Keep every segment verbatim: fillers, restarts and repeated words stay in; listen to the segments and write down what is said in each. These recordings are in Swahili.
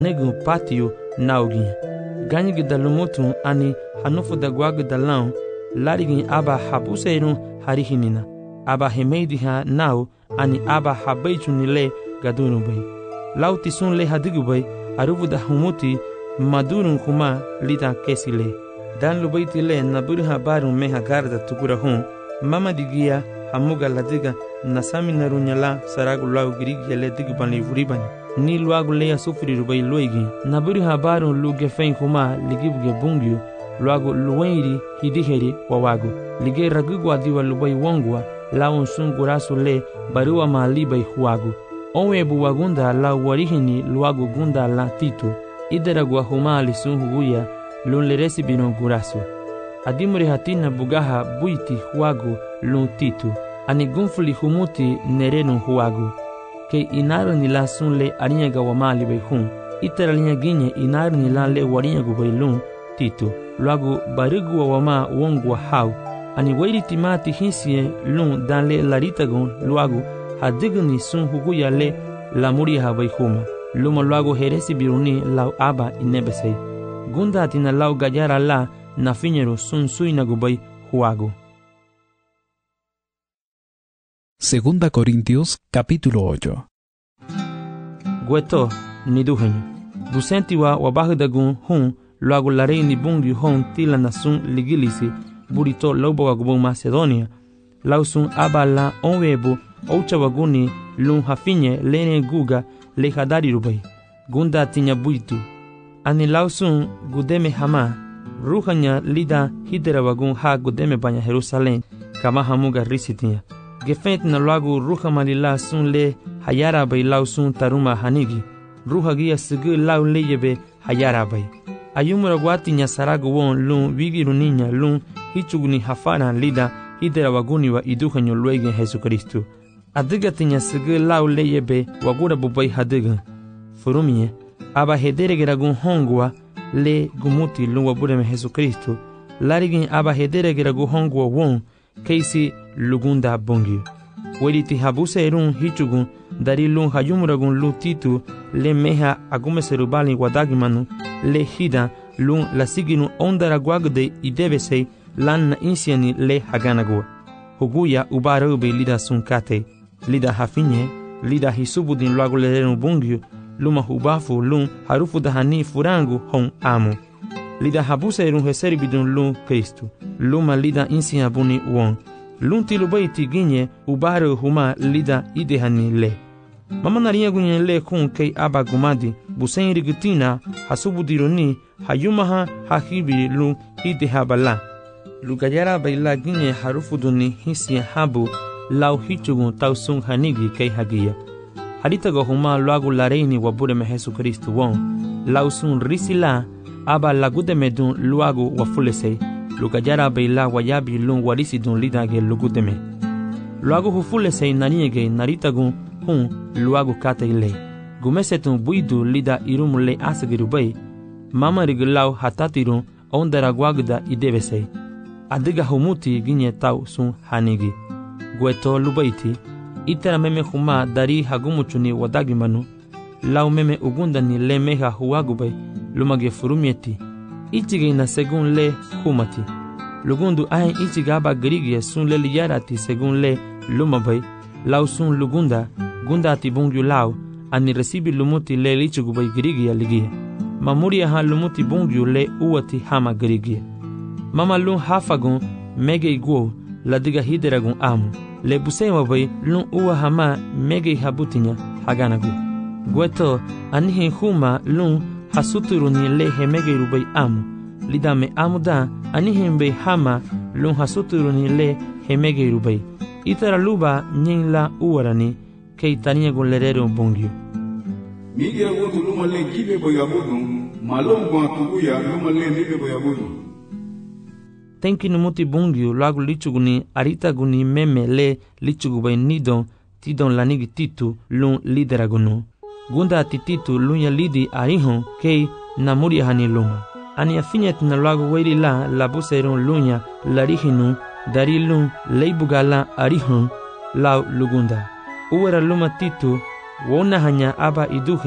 negu patio naugi ganyi da lumutu ani hanufu da gwagu da laun larigin aba habuseirun harihinina aba hemeidi ha nau ani aba habeichunile gadunubay lauti sun le hadigubai aruvu da humuti madurun kuma lita kesile dan lubaiti le naburi habarun meha garda tukura hun mama digia hamuga ladiga nasami narunyala saragu lau girigi le digubani vuribani ni luagu le sufri rubai luigi naburi habarun luge fein kuma ligibuge bungyu luagu luwenri hidiheri wawagu lige ragugu adiwa lubai wongwa laun sun gurasu le barua malibai huagu onwe buwagunda la warihini luagu gunda la titu idera guahumali sun huguya lun le resibino gurasu adimure hatina bugaha buiti huagu lun titu ani gunfuli humuti nerenu huagu ke inaru ni la sun le arinyaga wamali bai hun itera linya ginye inaru ni la le warinyagu bai lun titu luagu barigu wa wama wongwa hau ani wairi timati hinsie lun dan le laritagon luagu hadigni sun huguya le lamuri habai huma luma luagu heresi biruni lau aba inebesei gunda tina lau gayara la na fiñero sun suina gubai huagu. Segunda Corintios capítulo ocho. Gueto ni duhenyo busenti wa wabahdagun hun luagu larei ni bungi hon tila na sun ligilisi burito lobo wagubu Macedonia lau sun aba la onwebu oucha waguni lun hafinye lene guga le hadari rubai gunda tinya buitu ani lau sun gudeme hama ruhanya lida hidera wagun ha gudeme banya Jerusalem kama hamuga risitinya gefent na luagu ruha malila sun le hayara bai lau sun taruma hanigi ruha gia sigi lau leyebe hayara bai ayumura guatinya saragu won lun wigiru niña lun hichuguni hafana lida hidera waguni wa iduhanyo luegen Jesucristo adiga tinya sigi lau leyebe wagura bubai hadiga furumie aba hederegeragun hongwa le gumuti lun wabureme Jesucristo larigin aba hederegeragun hongwa won keisi lugunda bongio weriti habuse erun hichugun dari lun hayumuragun lu titu le meha agume serubali wadagimanu le hida lun lasiginu ondara guagde idebesei lan na insiani le haganagua huguya ubarube lida sunkate lida hafinye lida hisubudin luagu lerenu bungio luma hubafu lun harufu dahani furangu hon amu lida habuse erun heseribidun lun Kristu luma lida insia buni won lun tilubaiti ginye ubaru huma lida idehani le mama naria gunye le kun kei aba gumadi busen rigutina hasubudironi hayumaha hahibi lun idehabala lugayara baila ginye harufu duni hisia habu lau hichugun tausun hanigi kei hagia haritago huma luagu lareini wabureme Jesucristo won lausun risila aba lagudeme dun luagu wafulesei lugayara baila wayabi lun warisi dun lidage lugudeme luagu hufulesei naniege naritagun hun luagu kateile gumesetun buidu lida irumule asagirubai mama rigilau hatatirun ondara guagda idebesei adiga humuti ginye tau sun hanigi gueto lubaiti itera meme huma dari hagumuchuni wadagimanu lau meme ugundani le meha huagubai lumage furumieti ichige na segun le humati lugundu ahen ichiga aba grigie sun le liyarati segun le lumabai lau sun lugunda gunda ati bungyu lau ani resibi lumuti le lichigubai grigia ligia mamuria ha lumuti bungyu le uwati hama grigia mama lun hafagun mege iguo ladiga hideragun amu le busema bai lun uwa hama mege habutinya haganagu gueto anihin huma lun hasuturuni le hemege rubai amu lidame amuda anihin bai hama lun hasuturuni le hemege rubai itara luba nyin la uwarani kei tania gun lerero bongyo migira wotu luma le kibe boyabudu malongwa tuguya luma le nibe boyabudu tenki numuti bongyo lagu lichuguni arita guni meme le lichugubai nidon tidon lanigi titu lun lideragunu gunda tititu lunya lidi arihon kei namuri hani luma ani afinyet na lagu weiri la labuseron lunya larihinu dari lun leibugala arihon lau lugunda uwera luma titu wona hanya aba iduhe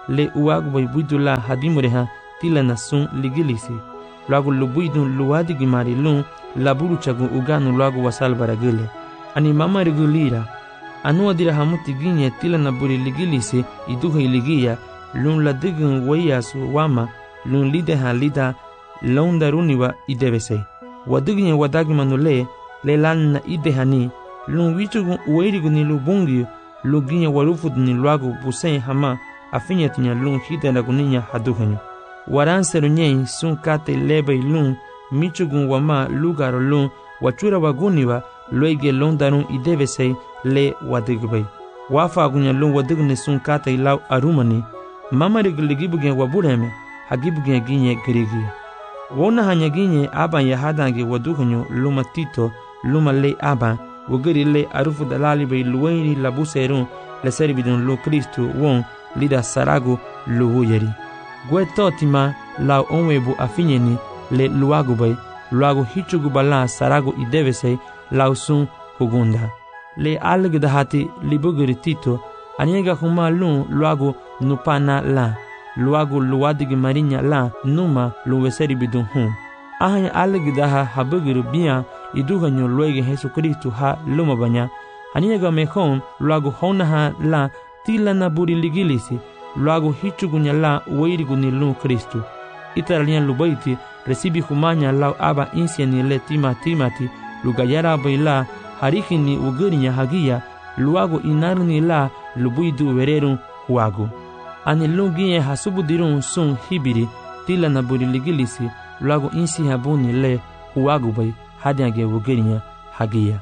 le uagu bai buidula hadimureha tila nasun ligilisi. Luagu lubuidun luadi gimari lun laburu chagu uganu luagu wasal baragile. Ani mama regulira. Anu adira hamuti ginye tila naburi ligilisi iduha iligia lun ladigun wayasu wama lun lideha lida laundaruniwa idebese. Waduginye wadagimanule le lanna idehani lun wichugun ueriguni lubungi luginye warufudni luagu busen hama afinyatinya lun hidela guninya haduhanyo. Waranseru nyei sun kate lebay lun michugun wama lugaro lun wachura waguniwa loige londarun idebese le wadigbay. Wafa gunya lun wadigne sun kate law arumani mama rigiligibugen wabureme hagibugen ginye girigi. Wona hanya ginye aban yahadange waduhanyo luma tito luma le aban wogeri le arufu dalali bay luwairi labuserun le servidun lu Kristu won lida sarago luwuyeri. Gwe totima lau onwebu afinyeni le luagu bay luagu hichugu bala sarago idevese lau sun hugunda. Le algdahati libugeri tito aniega huma lun luagu nupana la luagu luadigi marinya la numa luweseri bidun hun. Ahanya algdaha habugeri biya iduhanyo luege Jesu Kristu ha luma banya aniega mehon luagu honaha la tila na buri ligilisi luagu hichugunya la uiriguni lun Kristu. Itaralian lubaiti recibi humanya lau aba insiani le tima timati lugayara baila harikini ugurinya hagia luagu inarni la lubuidu vererun huagu. Ani lungiye hasubudirun sun hibiri tila na buri ligilisi luagu insi habuni le huagu bay hadiage ugurinya hagia.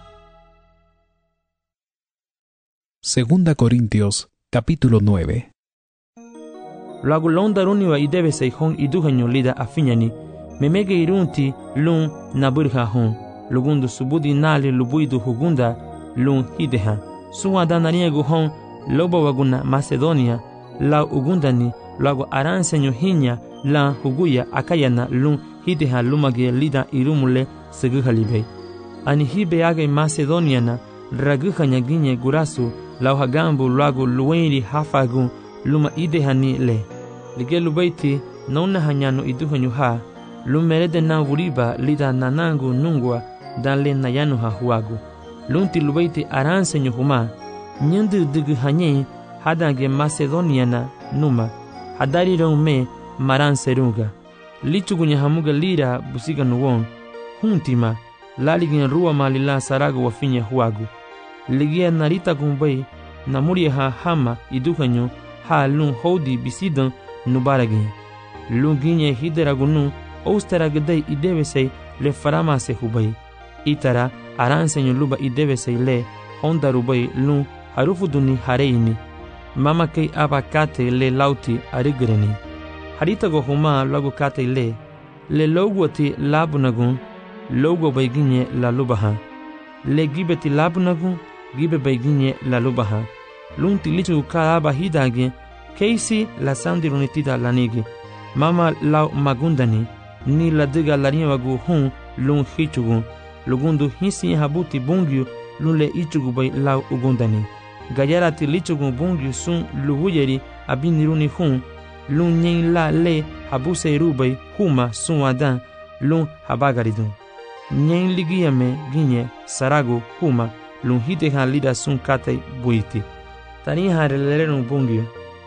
Segunda Corintios, capítulo nueve. Luagu londaruniwa idebese hon iduhanyo lida afinyani memege irunti lun naburha hon lugundu subudi nali lubuidu hugunda lun hideha suwada naniegu hon loba waguna Macedonia la ugundani luagu aransenyo hinya la huguya akayana lun hideha lumage lida irumule seguhalibei. Ani hibe age Macedoniana raguhanya ginye gurasu lau hagambu luagu luwenri hafagun luma idehani le. Lige lubaiti nauna hanyano iduhanyo ha lumerede na wuriba lida nanangu nungwa dan le nayano ha huagu. Lunti lubaiti aransenyo huma nyandu dugu hanye hadange Macedoniana numa hadari me maranserunga. Lichugunya hamuga lira busiga nuwon huntima laligin ruwa malila sarago wafinya huagu. Ligia narita gumbay namuria ha hama iduhanyo ha lun hodi bisidan nubaragin. Lunginye hideragunu oustaragdei idebesei le faramase hubay. Itara aransenyo luba idebesei le honda rubay lun harufuduni hareini. Mama kei abakate le lauti arigreni. Haritago huma lagu kate le le logwati labunagun logo bayginye la lubaha. Le gibeti labunagun gibe bayginye la lubaha. Lunti lichu kaaba hidage keisi la sandirunitida lanigi. Mama lau magundani ni la diga lariwagu hun lun hichugu. Lugundu hisi habuti bungyu lun le ichugu bay lau ugundani. Gayarati lichugu bungyu sun luhuyeri abiniruni hun lun nyen la le habuse rubay huma sun wadan lun habagaridun. Nyen ligiyame ginye sarago huma lun hite lida sun kate buiti. Tani hareleren bungyu.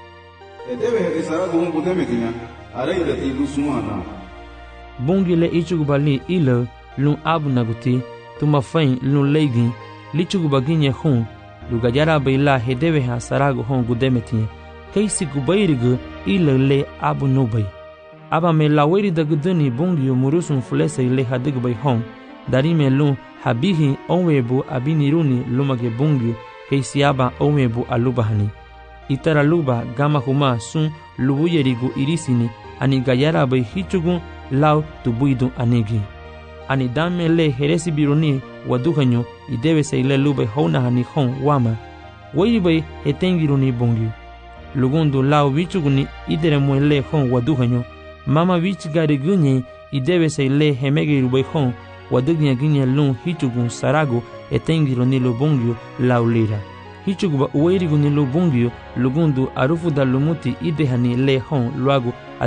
Edebe sarago hun butemekinya araida ti lusumana. Bungyu le ichugu bali ilo lun abunaguti tumafain lun leigin lichugu baginye hun lugajara bayla hedebe ha sarago hun gudemetinye. Keisi gubayrigu ilo le abu nubay. Aba me laweri da guduni bungyu murusun fulese le hadigbay hon. Darime lun habihi onwebu abiniruni lumage bungyu keisi aba onwebu alubahani. Itara luba gama huma sun lubuyerigu irisini ani gayara bay hichugun lau tubuidun anigi. Ani dame le heresi biruni waduhanyo idebese ile lubay honahani hon wama. Waibay hetengiruni bungyu. Lugundu lau vichuguni idere mwele hon waduhanyo. Mama vichigari gunye idebese ile hemege rubay hon wadunya ginye lun hichugun sarago etengiruni lubungyu lau lira. hichuguba uweirigu ni lubungio lugundu arufu da lumuti idehani le hon luagu